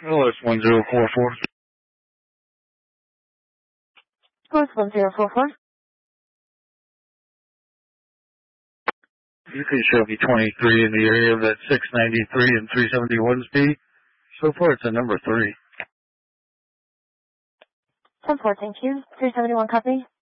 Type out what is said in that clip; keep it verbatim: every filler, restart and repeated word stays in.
L S one zero four four. L S one zero four four. You can show me twenty-three in the area of that six ninety-three and three seventy-one speed. So far, it's a number three. ten four, thank you. three seventy-one, copy.